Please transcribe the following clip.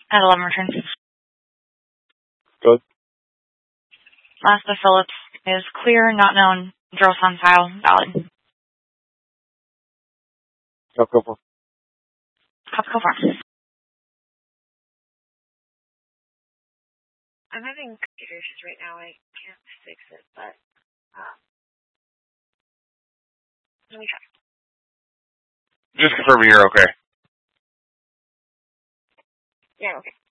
At 11 returns. Good. Last of Phillips is clear, not known. Draw on file, valid. Go for. Go for it. I'm having computer issues right now. I can't fix it, but let me try. Just confirming you're okay. Yeah, okay.